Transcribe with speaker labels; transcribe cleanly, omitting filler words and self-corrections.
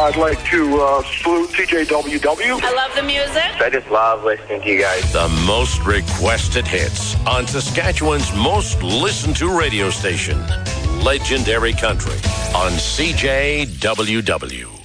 Speaker 1: I'd like to salute TJWW.
Speaker 2: I love the music.
Speaker 3: I just love listening to you guys.
Speaker 4: The most requested hits on Saskatchewan's most listened to radio station, Legendary Country on CJWW.